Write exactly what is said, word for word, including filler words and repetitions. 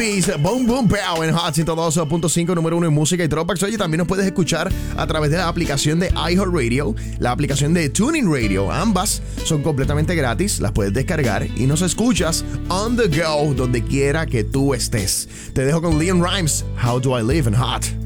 Boom Boom Pow en Hot ciento dos punto cinco, número uno en música y throwbacks. Oye, también nos puedes escuchar a través de la aplicación de iHeartRadio, la aplicación de Tuning Radio. Ambas son completamente gratis, las puedes descargar y nos escuchas on the go, donde quiera que tú estés. Te dejo con Leon Rimes, How Do I Live in Hot.